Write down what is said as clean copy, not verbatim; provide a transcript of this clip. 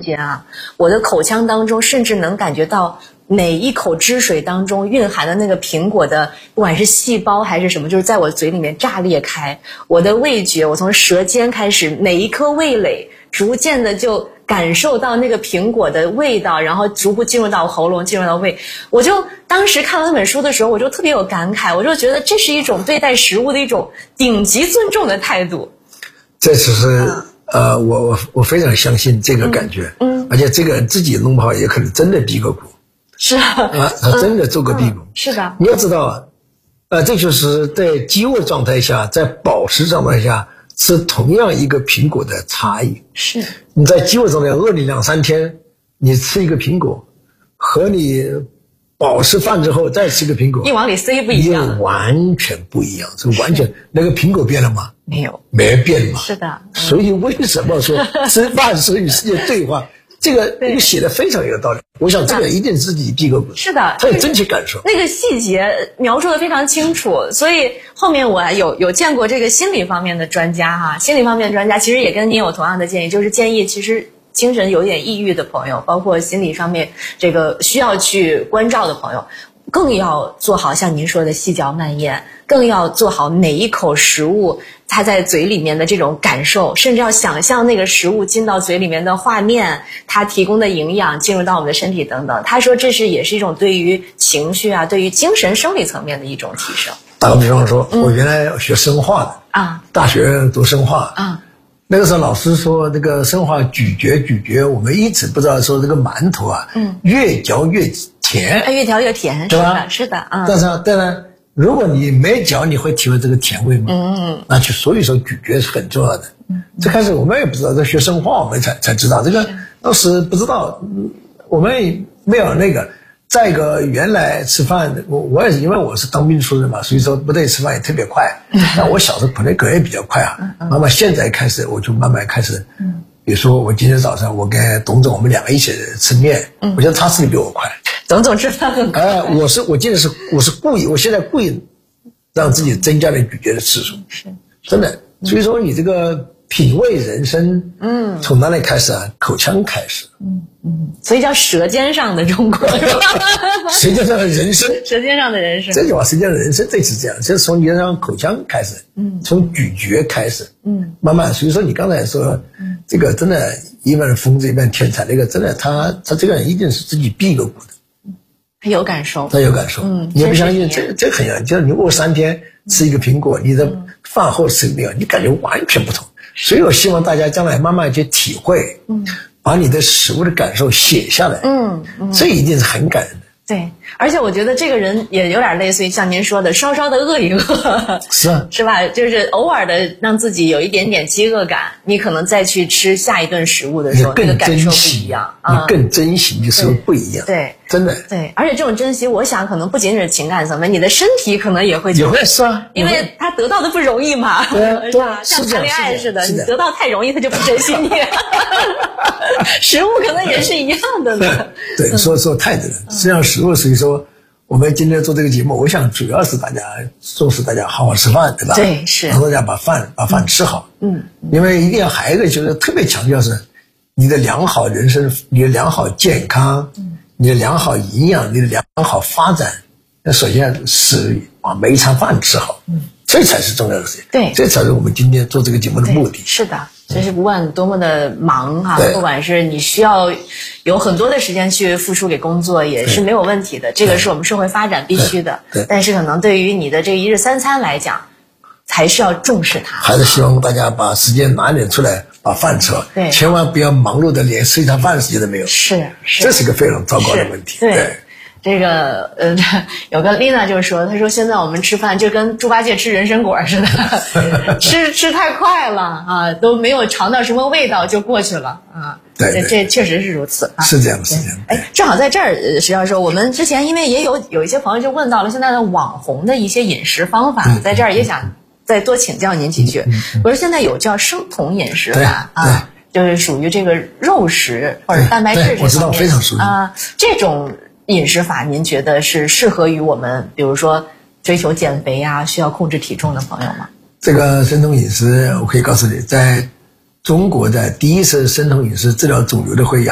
间啊，我的口腔当中甚至能感觉到每一口汁水当中蕴含的那个苹果的，不管是细胞还是什么，就是在我嘴里面炸裂开。我的味觉，我从舌尖开始，每一颗味蕾逐渐的就感受到那个苹果的味道，然后逐步进入到喉咙，进入到胃。我就当时看完那本书的时候，我就特别有感慨，我就觉得这是一种对待食物的一种顶级尊重的态度。 这只是我非常相信这个感觉，而且这个人自己弄不好也可能真的闭个骨。 是啊， 他真的做个闭骨。 是的， 你要知道这就是在饥饿状态下，在饱食状态下吃同样一个苹果的差异。 是你在饥饿状态饿你2-3天，你吃一个苹果，和你饱食饭之后再吃个苹果， 一往里塞不一样， 完全不一样。这完全那个苹果变了吗？ 没有， 没变嘛。 是的， 所以为什么说吃饭是与世界对话？这个写的非常有道理，我想这个一定是自己闭个骨。 是的， 他有真切感受， 那个细节描述的非常清楚，所以后面我有见过这个心理方面的专家哈，心理方面的专家其实也跟您有同样的建议，就是建议其实精神有点抑郁的朋友，包括心理上面这个需要去关照的朋友，更要做好像您说的细嚼慢咽，更要做好每一口食物它在嘴里面的这种感受，甚至要想象那个食物进到嘴里面的画面，它提供的营养进入到我们的身体等等。他说这也是一种对于情绪啊，对于精神生理层面的一种提升。 打个比方说，我原来学生化的大学读生化那个时候老师说这个生化咀嚼，我们一直不知道说这个馒头越嚼越甜， 越嚼越甜， 对吧？ 是的， 但是如果你没嚼，你会体会这个甜味吗？那就所以说咀嚼是很重要的。最开始我们也不知道，在学生化我们才知道这个，当时不知道，我们没有那个。再一个，原来吃饭，我也是因为我是当兵出身嘛，所以说部队吃饭也特别快。但我小时候可能也比较快慢慢现在开始我就慢慢开始，比如说我今天早上我跟董总我们2个一起吃面，我觉得他吃的比我快。 董总吃饭很快。 我记得我是故意，我现在故意让自己增加了咀嚼的次数，是真的。所以说你这个品味人生，从哪里开始啊？口腔开始。 所以叫舌尖上的中国，是吧？ 舌尖上的人生， 舌尖上的人生， 这句话舌尖上的人生，这是这样，就是从你让口腔开始，从咀嚼开始，慢慢。所以说你刚才说，这个真的，一半疯子一半天才，那个真的，他这个人一定是自己闭个骨的， 他有感受， 你也不相信，这很像，就是你饿3天吃一个苹果，你的饭后吃一个苹果，你感觉完全不同。所以我希望大家将来慢慢去体会，把你的食物的感受写下来，这一定是很感人的。 对，而且我觉得这个人也有点类似于像您说的，稍稍的饿一饿，是吧？就是偶尔的让自己有一点点饥饿感，你可能再去吃下一顿食物的时候，那个感受不一样， 你更珍惜的时候不一样。 对， 真的。 对，而且这种珍惜，我想可能不仅仅是情感层面，你的身体可能也会是啊， 因为他得到的不容易嘛， 对啊， 像谈恋爱似的，你得到太容易，他就不珍惜你。食物可能也是一样的呢。 对，说太对了。实际上食物，所以说我们今天做这个节目，我想主要是大家重视大家好好吃饭，对吧？ 对，是让大家把饭吃好。因为一定要还有一个就是特别强调是你的良好人生，你的良好健康，你的良好营养，你的良好发展。那首先是把每一餐饭吃好，这才是重要的事情。 对， 这才是我们今天做这个节目的目的。 是的。就是不管多么的忙不管是你需要有很多的时间去付出给工作，也是没有问题的，这个是我们社会发展必须的。但是可能对于你的这一日3餐来讲，还是要重视它。 还是希望大家把时间拿点出来，把饭吃好。 对， 千万不要忙碌的连吃一餐饭的时间都没有。 是， 这是个非常糟糕的问题。对。 这个有个丽娜就说，她说现在我们吃饭就跟猪八戒吃人参果似的，吃太快了都没有尝到什么味道就过去了对， 这确实是如此是这样。 正好在这儿石教授，我们之前因为也有一些朋友就问到了现在的网红的一些饮食方法，在这儿也想再多请教您几句。我说现在有叫生酮饮食法就是属于这个肉食或者蛋白质这方面， 我知道非常熟悉这种饮食法您觉得是适合于我们比如说追求减肥需要控制体重的朋友吗？ 这个生酮饮食我可以告诉你，在中国的第一次生酮饮食治疗肿瘤的会议